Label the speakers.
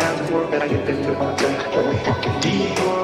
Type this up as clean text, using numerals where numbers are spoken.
Speaker 1: down to work and I get into my bed. Deep.